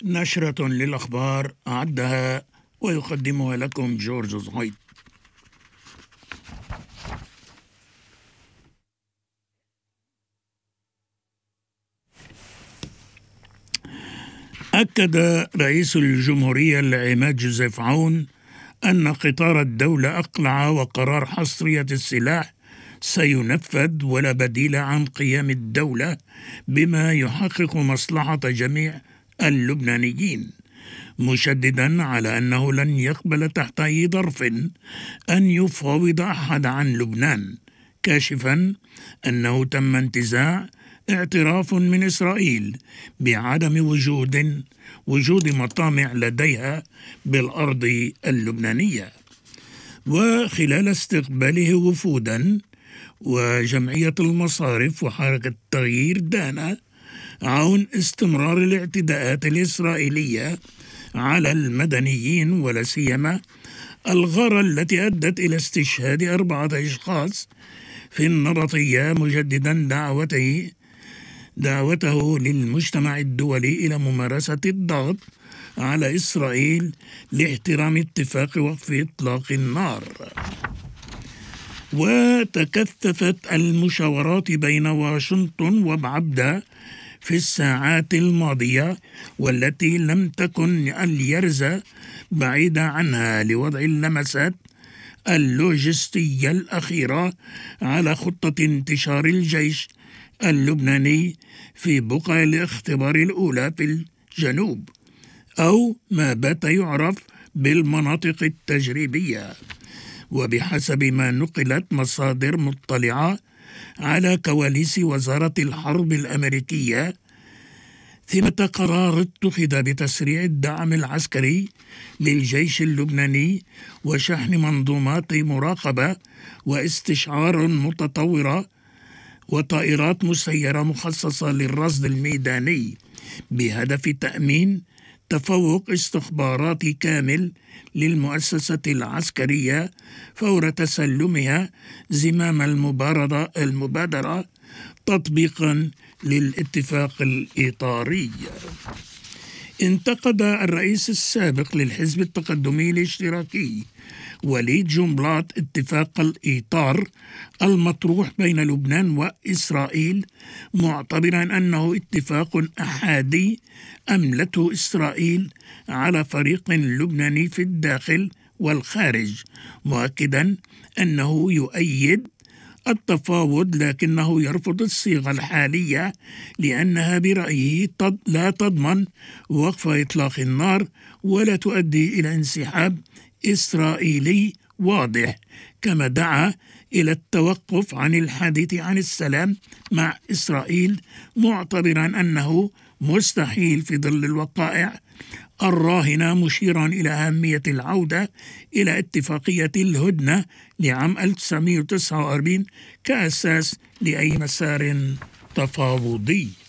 نشرة للأخبار أعدها ويقدمها لكم جورج زهيد. أكد رئيس الجمهورية العماد جوزيف عون أن قطار الدولة أقلع وقرار حصرية السلاح سينفذ ولا بديل عن قيام الدولة بما يحقق مصلحة جميع اللبنانيين، مشددا على أنه لن يقبل تحت أي ظرف أن يفاوض أحد عن لبنان، كاشفا أنه تم انتزاع اعتراف من إسرائيل بعدم وجود مطامع لديها بالأرض اللبنانية. وخلال استقباله وفودا وجمعية المصارف وحركة تغيير دانا، عون استمرار الاعتداءات الإسرائيلية على المدنيين ولا سيما الغارة التي أدت إلى استشهاد 4 أشخاص في النبطية، مجددا دعوته للمجتمع الدولي إلى ممارسة الضغط على إسرائيل لاحترام اتفاق وقف إطلاق النار. وتكثفت المشاورات بين واشنطن وبعبدة في الساعات الماضية، والتي لم تكن اليرزة بعيدة عنها لوضع اللمسات اللوجستية الأخيرة على خطة انتشار الجيش اللبناني في بقع الاختبار الأولى في الجنوب، أو ما بات يعرف بالمناطق التجريبية. وبحسب ما نقلت مصادر مطلعة على كواليس وزارة الحرب الأمريكية، ثمة قرار اتخذ بتسريع الدعم العسكري للجيش اللبناني وشحن منظومات مراقبة واستشعار متطورة وطائرات مسيرة مخصصة للرصد الميداني بهدف تأمين تفوق استخباراتي كامل للمؤسسة العسكرية فور تسلمها زمام المبادرة تطبيقا للاتفاق الإطاري. انتقد الرئيس السابق للحزب التقدمي الاشتراكي وليد جنبلاط اتفاق الإطار المطروح بين لبنان وإسرائيل، معتبرا أنه اتفاق أحادي أملته إسرائيل على فريق لبناني في الداخل والخارج، مؤكدا أنه يؤيد التفاوض لكنه يرفض الصيغة الحالية لأنها برأيه لا تضمن وقف إطلاق النار ولا تؤدي إلى انسحاب إسرائيلي واضح، كما دعا إلى التوقف عن الحديث عن السلام مع إسرائيل، معتبرا أنه مستحيل في ظل الوقائع الراهنة، مشيرا إلى أهمية العودة إلى اتفاقية الهدنة لعام 1949 كأساس لأي مسار تفاوضي.